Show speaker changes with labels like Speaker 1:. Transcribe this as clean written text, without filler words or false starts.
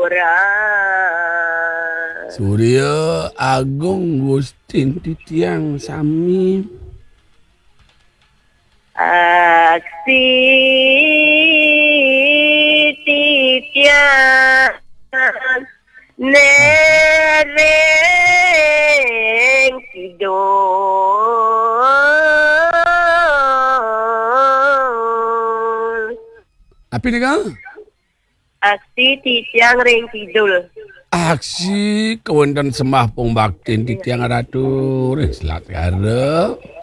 Speaker 1: Surya Agung Gustin titiang sami
Speaker 2: aksi titiang nereng kidul.
Speaker 1: apa ni kang?
Speaker 2: Aksi titiang ring kidul.
Speaker 1: Aksi kawan dan semah pong baktin titiang ratu selat kara